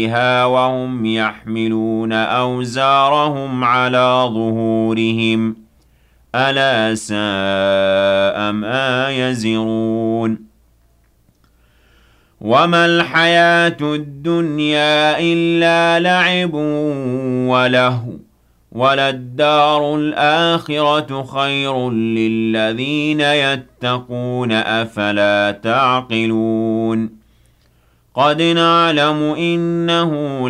وهم يحملون أوزارهم على ظهورهم ألا ساء ما يزرون وما الحياة الدنيا إلا لعب ولهو وللدار الآخرة خير للذين يتقون أفلا تعقلون قد نعلم إنه